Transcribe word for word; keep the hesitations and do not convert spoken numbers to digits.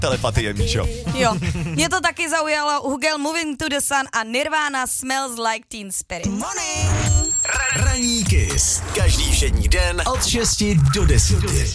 telepatie, Míšo. Jo, mě to taky zaujalo. Hugel Moving to the Sun a Nirvana Smells Like Teen Spirit. Ranní Kiss. Každý všední den od šesti do deseti.